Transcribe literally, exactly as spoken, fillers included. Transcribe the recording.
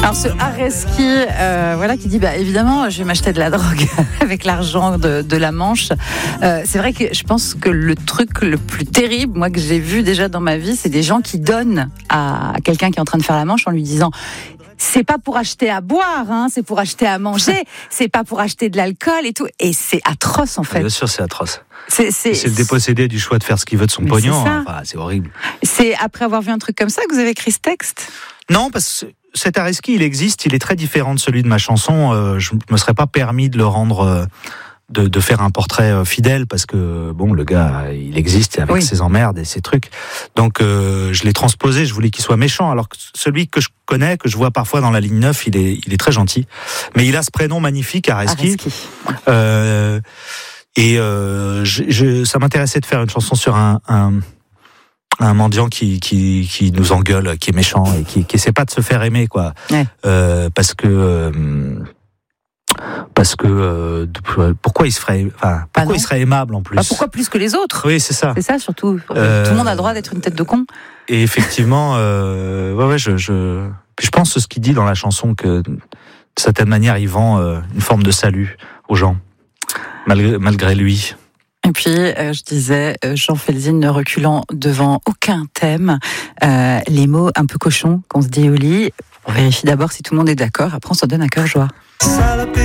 Alors ce Areski, euh, voilà, qui dit bah évidemment je vais m'acheter de la drogue avec l'argent de, de la Manche. Euh, c'est vrai que je pense que le truc le plus terrible, moi que j'ai vu déjà dans ma vie, c'est des gens qui donnent à quelqu'un qui est en train de faire la manche en lui disant c'est pas pour acheter à boire, hein, c'est pour acheter à manger, c'est pas pour acheter de l'alcool et tout. Et c'est atroce en fait. Bien sûr, c'est atroce. C'est, c'est, c'est le dépossédé du choix de faire ce qu'il veut de son mais pognon. c'est, hein. Enfin, c'est horrible. C'est après avoir vu un truc comme ça que vous avez écrit ce texte ? Non, parce que cet Areski, il existe, il est très différent de celui de ma chanson. Euh, je me serais pas permis de le rendre, euh, de, de faire un portrait euh, fidèle, parce que bon, le gars, il existe avec oui. ses emmerdes et ses trucs. Donc, euh, je l'ai transposé. Je voulais qu'il soit méchant. Alors que celui que je connais, que je vois parfois dans la ligne neuf, il est, il est très gentil. Mais il a ce prénom magnifique, Areski. Areski. Euh, et euh, je, je, ça m'intéressait de faire une chanson sur un, un un mendiant qui qui qui nous engueule, qui est méchant et qui qui essaie pas de se faire aimer, quoi. Ouais. Euh, parce que euh, parce que euh, pourquoi il se ferait, enfin pourquoi ah il serait aimable en plus. Bah pourquoi plus que les autres ? Oui, c'est ça. C'est ça surtout. Euh, Tout le monde a le droit d'être une tête de con. Et effectivement, euh, ouais ouais, je je je pense ce qu'il dit dans la chanson, que de certaine manière il vend euh, une forme de salut aux gens malgré malgré lui. Et puis, euh, je disais, euh, Jean Felzine ne reculant devant aucun thème. Euh, les mots un peu cochons qu'on se dit au lit, on vérifie d'abord si tout le monde est d'accord, après on se donne un cœur joie.